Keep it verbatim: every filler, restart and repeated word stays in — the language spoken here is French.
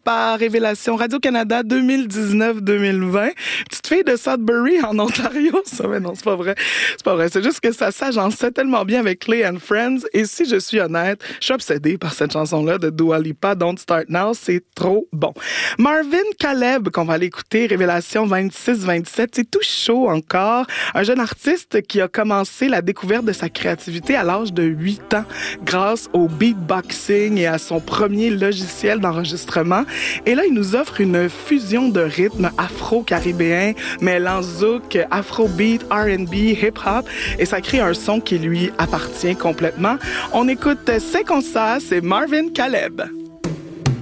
par Révélation Radio-Canada deux mille dix-neuf deux mille vingt. Petite fille de Sudbury en Ontario, ça, mais non, c'est pas vrai. C'est pas vrai, c'est juste que ça s'agençait tellement bien avec Clay and Friends. Et si je suis honnête, je suis obsédée par cette chanson-là de Dua Lipa, Don't Start Now, c'est trop bon. Marvin Caleb, qu'on va aller écouter, Révélation vingt-six vingt-sept, c'est tout chaud encore. Un jeune artiste qui a commencé la découverte de sa créativité à l'âge de huit ans grâce au beatboxing et à son premier logiciel d'enregistrement. Et là, il nous offre une fusion de rythmes afro-caribéens, mêlant zouk, afrobeat, R and B, hip-hop, et ça crée un son qui lui appartient complètement. On écoute C'est comme ça, c'est Marvin Caleb.